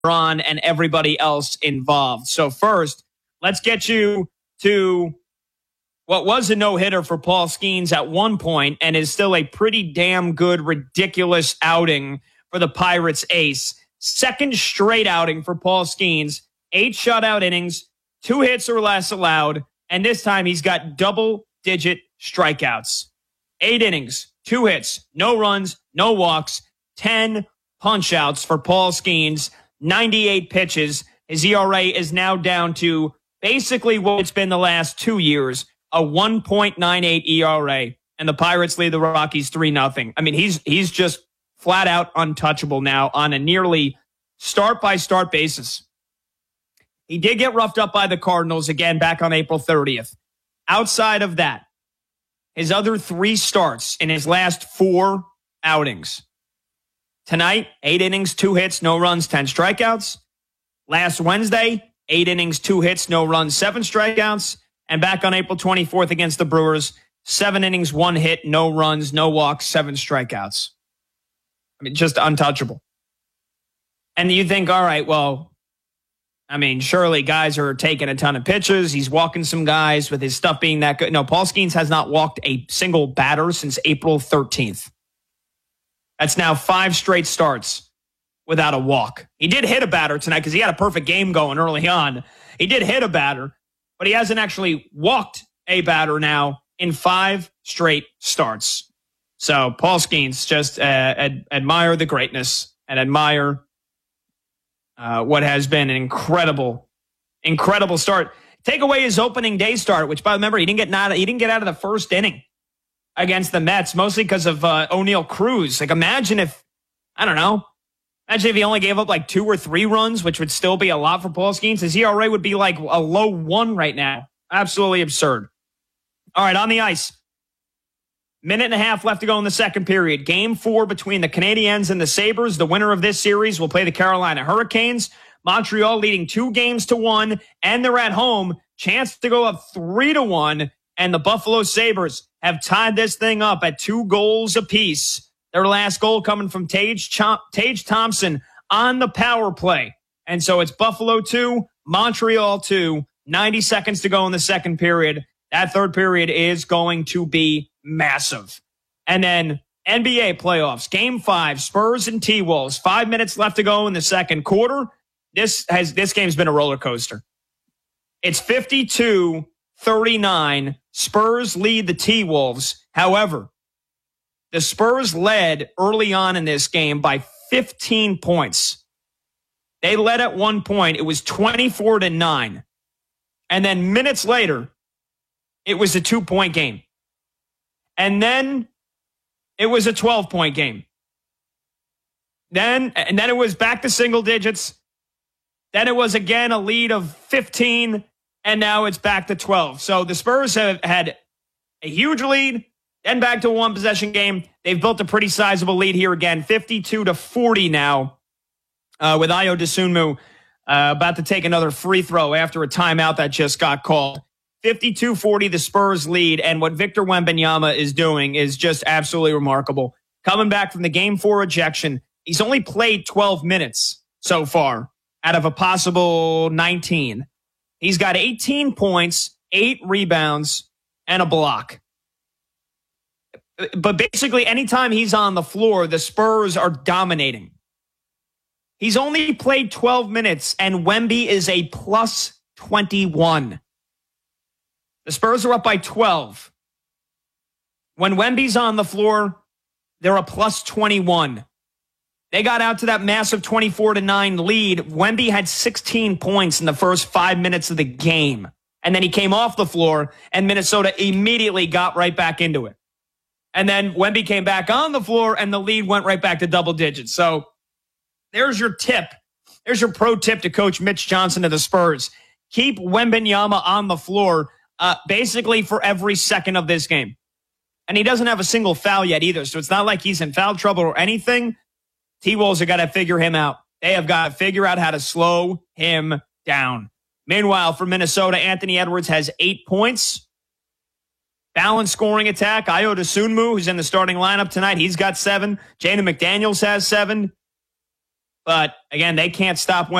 LeBron and everybody else involved. So first, let's get you to what was a no-hitter for Paul Skeens at one point and is still a pretty damn good, ridiculous outing for the Pirates ace. Second straight outing for Paul Skeens, 8 shutout innings, 2 hits or less allowed, and this time he's got double-digit strikeouts. 8 innings, 2 hits, no runs, no walks, 10 punch-outs for Paul Skeens, 98 pitches. His ERA is now down to basically what it's been the last 2 years, a 1.98 ERA, and the Pirates lead the Rockies 3-0. I mean, he's just flat out untouchable now on a nearly start-by-start basis. He did get roughed up by the Cardinals again back on April 30th. Outside of that, his other 3 starts in his last 4 outings. Tonight, 8 innings, 2 hits, no runs, 10 strikeouts. Last Wednesday, 8 innings, 2 hits, no runs, 7 strikeouts. And back on April 24th against the Brewers, 7 innings, 1 hit, no runs, no walks, 7 strikeouts. I mean, just untouchable. And you think, all right, well, I mean, surely guys are taking a ton of pitches. He's walking some guys with his stuff being that good. No, Paul Skeens has not walked a single batter since April 13th. That's now 5 straight starts without a walk. He did hit a batter tonight because he had a perfect game going early on. He did hit a batter, but he hasn't actually walked a batter now in 5 straight starts. So Paul Skeens, just admire the greatness and admire what has been an incredible start. Take away his opening day start, which, remember, he didn't get out of the first inning against the Mets, mostly because of O'Neal Cruz. Like, imagine if he only gave up like 2 or 3 runs, which would still be a lot for Paul Skeens. His ERA would be like a low 1 right now. Absolutely absurd. All right, on the ice. 1.5 left to go in the second period. Game 4 between the Canadiens and the Sabres. The winner of this series will play the Carolina Hurricanes. Montreal leading 2-1, and they're at home. Chance to go up 3-1, and the Buffalo Sabres have tied this thing up at 2 goals apiece. Their last goal coming from Tage Thompson on the power play. And so it's Buffalo 2, Montreal 2, 90 seconds to go in the second period. That third period is going to be massive. And then NBA playoffs, Game 5, Spurs and T-Wolves, 5 minutes left to go in the second quarter. This game's been a roller coaster. It's 52-39. Spurs lead the T-Wolves. However, the Spurs led early on in this game by 15 points. They led at one point. It was 24-9. And then minutes later, it was a 2-point game. And then it was a 12-point game. Then it was back to single digits. Then it was again a lead of 15, and now it's back to 12. So the Spurs have had a huge lead, then back to a 1-possession game. They've built a pretty sizable lead here again, 52-40 now, with Ayo Dosunmu about to take another free throw after a timeout that just got called. 52-40, the Spurs lead, and what Victor Wembanyama is doing is just absolutely remarkable. Coming back from the Game 4 ejection, he's only played 12 minutes so far out of a possible 19. He's got 18 points, 8 rebounds, and a block. But basically, anytime he's on the floor, the Spurs are dominating. He's only played 12 minutes, and Wemby is a plus 21. The Spurs are up by 12. When Wemby's on the floor, they're a plus 21. They got out to that massive 24-9 lead. Wemby had 16 points in the first 5 minutes of the game. And then he came off the floor, and Minnesota immediately got right back into it. And then Wemby came back on the floor, and the lead went right back to double digits. So there's your tip. There's your pro tip to Coach Mitch Johnson of the Spurs. Keep Wembanyama on the floor basically for every second of this game. And he doesn't have a single foul yet either, so it's not like he's in foul trouble or anything. T-Wolves have got to figure him out. They have got to figure out how to slow him down. Meanwhile, for Minnesota, Anthony Edwards has 8 points. Balanced scoring attack. Ayo Dosunmu, who's in the starting lineup tonight, he's got 7. Jaden McDaniels has 7. But again, they can't stop